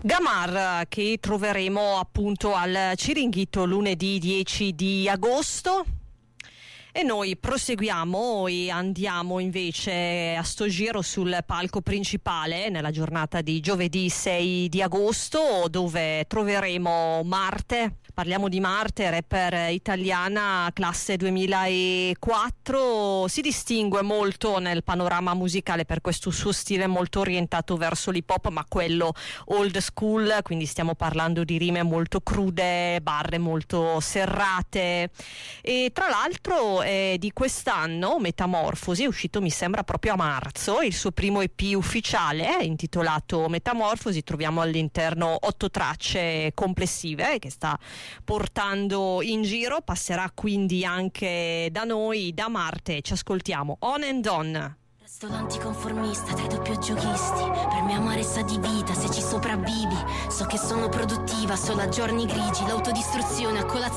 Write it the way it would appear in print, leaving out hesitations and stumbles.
Gamar, che troveremo appunto al Ciringhito lunedì 10 di agosto. E noi proseguiamo e andiamo invece a sto giro sul palco principale nella giornata di giovedì 6 di agosto, dove troveremo Marte. Parliamo di Marte, rapper italiana, classe 2004, si distingue molto nel panorama musicale per questo suo stile molto orientato verso l'hip hop, ma quello old school, quindi stiamo parlando di rime molto crude, barre molto serrate. E tra l'altro di quest'anno Metamorfosi è uscito, mi sembra, proprio a marzo, il suo primo EP ufficiale intitolato Metamorfosi. Troviamo all'interno 8 tracce complessive che sta portando in giro, passerà quindi anche da noi, da Marte. Ci ascoltiamo On and On. Resto l'anticonformista tra i doppio-giochisti. Per me amare sa di vita, se ci sopravvivi. So che sono produttiva solo a giorni grigi. L'autodistruzione a colazione